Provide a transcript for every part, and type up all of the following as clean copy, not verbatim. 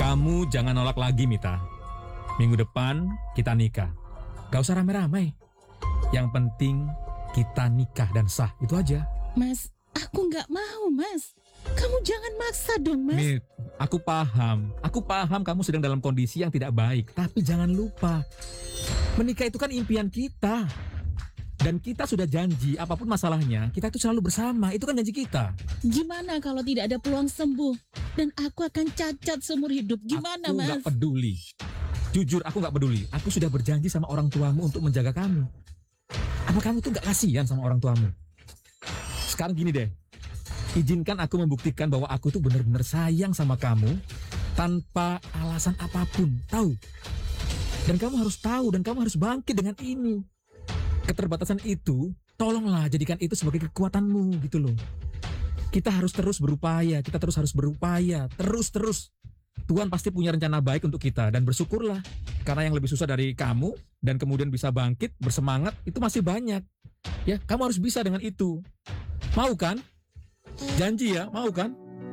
Kamu jangan nolak lagi, Mita. Minggu depan kita nikah. Gak usah rame-rame. Yang penting kita nikah dan sah, itu aja. Mas, aku nggak mau, Mas. Kamu jangan maksa dong, Mas. Mit, aku paham. Aku paham kamu sedang dalam kondisi yang tidak baik. Tapi jangan lupa, menikah itu kan impian kita. Dan kita sudah janji, apapun masalahnya, kita itu selalu bersama. Itu kan janji kita. Gimana kalau tidak ada peluang sembuh? Dan aku akan cacat seumur hidup. Gimana, Aku Mas? gak peduli. Jujur, aku gak peduli. Aku sudah berjanji sama orang tuamu untuk menjaga kamu. Apa kamu tuh gak kasihan sama orang tuamu? Sekarang gini deh. Izinkan aku membuktikan bahwa aku tuh benar-benar sayang sama kamu tanpa alasan apapun. Tahu? Dan kamu harus tahu dan kamu harus bangkit dengan ini. Keterbatasan itu, tolonglah jadikan itu sebagai kekuatanmu gitu loh. Kita harus terus berupaya, kita harus berupaya, terus. Tuhan pasti punya rencana baik untuk kita dan bersyukurlah. Karena yang lebih susah dari kamu dan kemudian bisa bangkit, bersemangat, itu masih banyak. Ya, kamu harus bisa dengan itu. Mau kan? Janji ya, mau kan?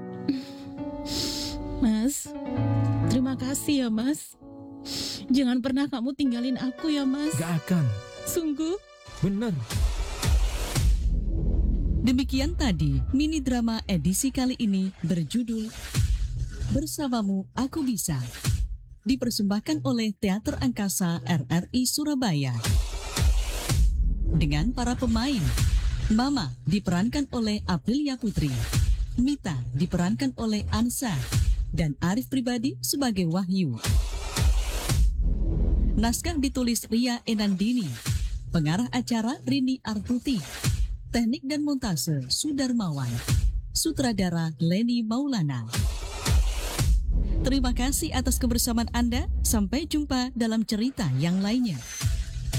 Mas, terima kasih ya, Mas. Jangan pernah kamu tinggalin aku ya, Mas. Gak akan. Sungguh? Bener. Demikian tadi mini drama edisi kali ini berjudul Bersamamu Aku Bisa, dipersembahkan oleh Teater Angkasa RRI Surabaya. Dengan para pemain, Mama diperankan oleh Aprilia Putri, Mita diperankan oleh Ansa, dan Arif Pribadi sebagai Wahyu. Naskah ditulis Ria Enandini, pengarah acara Rini Artuti, teknik dan montase Sudarmawan, sutradara Leni Maulana. Terima kasih atas kebersamaan Anda, sampai jumpa dalam cerita yang lainnya.